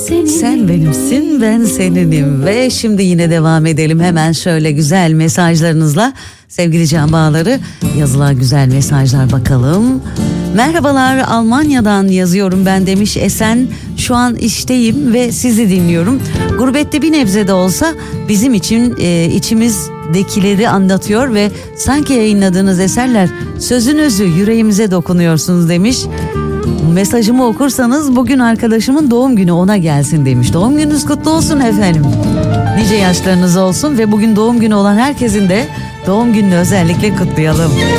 Sen benimsin, ben seninim. Ve şimdi yine devam edelim hemen şöyle güzel mesajlarınızla. Sevgili Can Bağları, yazılan güzel mesajlar bakalım. Merhabalar, Almanya'dan yazıyorum ben demiş Esen. Şu an işteyim ve sizi dinliyorum. Gurbette bir nebze de olsa bizim için içimizdekileri anlatıyor ve sanki yayınladığınız eserler sözün özü, yüreğimize dokunuyorsunuz demiş. Mesajımı okursanız bugün arkadaşımın doğum günü, ona gelsin demiş. Doğum gününüz kutlu olsun efendim. Nice yaşlarınız olsun ve bugün doğum günü olan herkesin de doğum gününü özellikle kutlayalım.